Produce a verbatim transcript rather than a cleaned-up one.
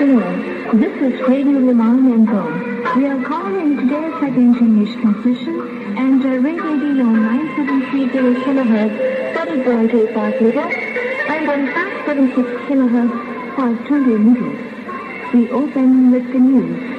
Hello, this is Radio Le Mans and Go. We are calling in today's second English transmission and uh, radio D on nine seven three zero kilohertz, thirty point eight five meters, and on five seven six kilohertz, five twenty meters. We open with the news.